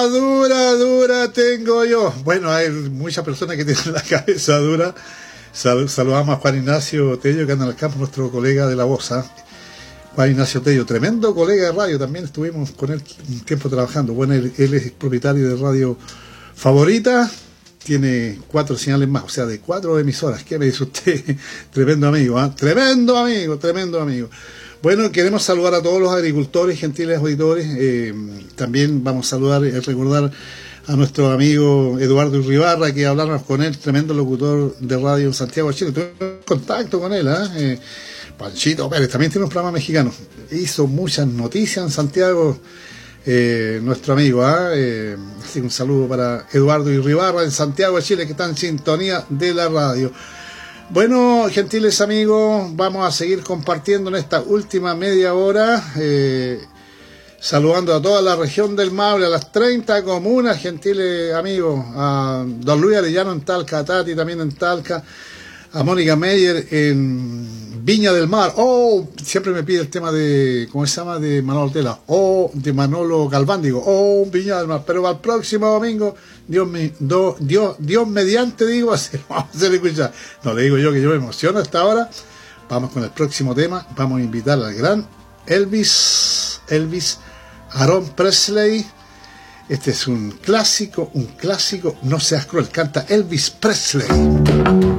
Dura, dura tengo yo. Bueno, hay muchas personas que tienen la cabeza dura. Saludamos a Juan Ignacio Tello, que anda en el campo, nuestro colega de La Voz. Juan Ignacio Tello, tremendo colega de radio, también estuvimos con él un tiempo trabajando. Bueno, él es propietario de Radio Favorita, tiene 4 señales más, o sea, de 4 emisoras. ¿Qué me dice usted? Tremendo amigo, tremendo amigo, tremendo amigo. Bueno, queremos saludar a todos los agricultores, gentiles auditores. También vamos a saludar y recordar a nuestro amigo Eduardo Irribarra, que hablamos con él, tremendo locutor de radio en Santiago de Chile. Tuve contacto con él, Panchito Pérez, también tiene un programa mexicano. Hizo muchas noticias en Santiago, nuestro amigo. Así que un saludo para Eduardo Irribarra en Santiago de Chile, que está en sintonía de la radio. Bueno, gentiles amigos, vamos a seguir compartiendo en esta última media hora, saludando a toda la región del Maule, a las 30 comunas, gentiles amigos, a don Luis Arellano en Talca, a Tati también en Talca, a Mónica Meyer en Viña del Mar. Siempre me pide el tema de, ¿cómo se llama?, de Manolo Tela, de Manolo Galván, digo, Viña del Mar, pero al próximo domingo, Dios mediante, digo, vamos a hacer escuchar. No, le digo yo que yo me emociono hasta ahora. Vamos con el próximo tema, vamos a invitar al gran Elvis Aaron Presley. Este es un clásico, no seas cruel, canta Elvis Presley.